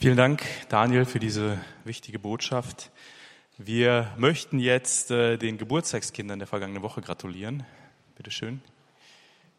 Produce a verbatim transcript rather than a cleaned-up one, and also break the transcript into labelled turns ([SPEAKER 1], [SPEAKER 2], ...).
[SPEAKER 1] Vielen Dank, Daniel, für diese wichtige Botschaft. Wir möchten jetzt äh, den Geburtstagskindern der vergangenen Woche gratulieren. Bitte schön.